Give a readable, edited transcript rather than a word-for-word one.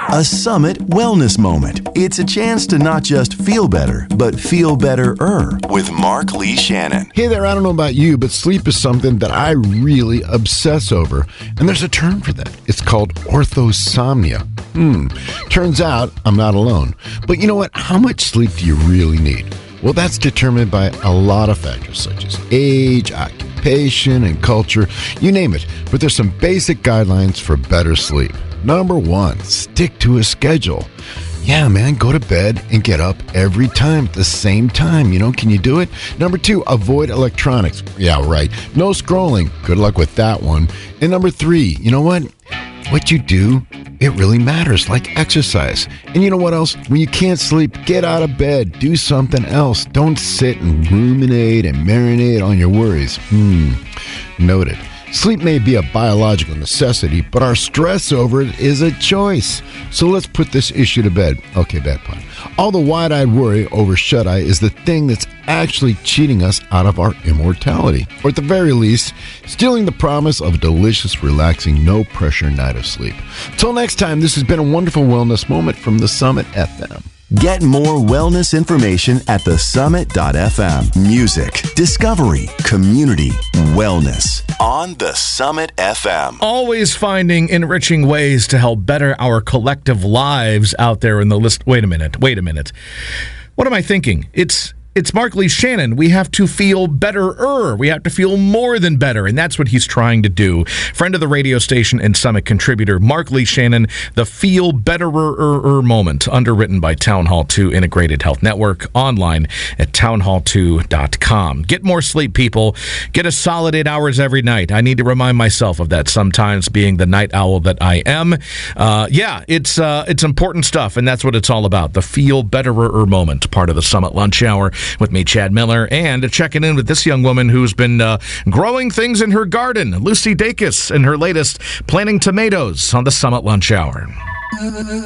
A Summit Wellness Moment. It's a chance to not just feel better, but feel better-er with Mark Lee Shannon. Hey there, I don't know about you, but sleep is something that I really obsess over. And there's a term for that. It's called orthosomnia. Turns out I'm not alone. But you know what? How much sleep do you really need? Well, that's determined by a lot of factors such as age, occupation, and culture. You name it. But there's some basic guidelines for better sleep. Number 1, stick to a schedule. Yeah, man, go to bed and get up every time at the same time. Can you do it? Number 2, avoid electronics. Yeah, right. No scrolling. Good luck with that one. And number 3, you know what? What you do, it really matters, like exercise. And you know what else? When you can't sleep, get out of bed. Do something else. Don't sit and ruminate and marinate on your worries. Noted. Sleep may be a biological necessity, but our stress over it is a choice. So let's put this issue to bed. Okay, bad pun. All the wide-eyed worry over shut-eye is the thing that's actually cheating us out of our immortality. Or at the very least, stealing the promise of a delicious, relaxing, no-pressure night of sleep. Till next time, this has been a wonderful wellness moment from the Summit FM. Get more wellness information at thesummit.fm. Music, discovery, community, wellness on The Summit FM. Always finding enriching ways to help better our collective lives out there in the list. Wait a minute. What am I thinking? It's Mark Lee Shannon. We have to feel better-er. We have to feel more than better, and that's what he's trying to do. Friend of the radio station and Summit contributor, Mark Lee Shannon, the Feel Better-er moment, underwritten by Town Hall 2 Integrated Health Network, online at townhall2.com. Get more sleep, people. Get a solid 8 hours every night. I need to remind myself of that sometimes, being the night owl that I am. It's important stuff, and that's what it's all about. The Feel Better-er moment, part of the Summit Lunch Hour. With me, Chad Miller, and checking in with this young woman who's been growing things in her garden, Lucy Dacus, and her latest Planting Tomatoes on the Summit Lunch Hour.